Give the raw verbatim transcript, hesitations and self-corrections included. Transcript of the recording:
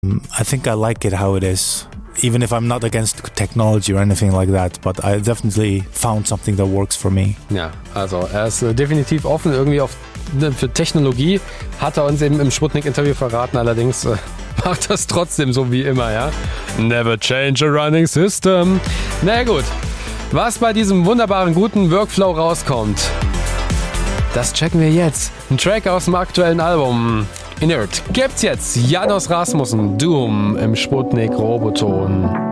I think I like it how it is. Even if I'm not against technology or anything like that, but I definitely found something that works for me. Ja, also er ist äh, definitiv offen irgendwie auf, ne, für Technologie, hat er uns eben im Sputnik-Interview verraten, allerdings äh, macht das trotzdem so wie immer, ja. Never change a running system. Na gut, was bei diesem wunderbaren, guten Workflow rauskommt, das checken wir jetzt. Ein Track aus dem aktuellen Album Inert gibt's jetzt. Janos Rasmussen, Doom im Sputnik Roboton.